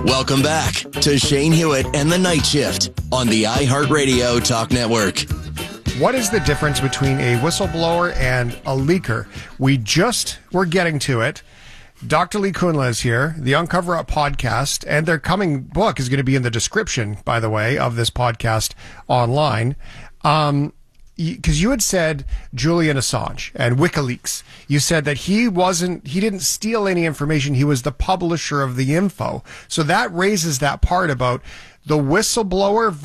Welcome back to Shane Hewitt and the Night Shift on the iHeartRadio Talk Network. What is the difference between a whistleblower and a leaker? We're getting to it. Dr. Lee Kunla is here, the Uncover Up podcast, and their coming book is going to be in the description, by the way, of this podcast online. Because you had said Julian Assange and WikiLeaks. You said that he didn't steal any information. He was the publisher of the info. So that raises that part about the whistleblower